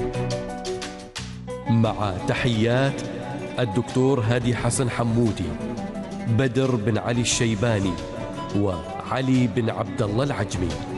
مع تحيات الدكتور هادي حسن حمودي، بدر بن علي الشيباني، وعلي بن عبد الله العجمي.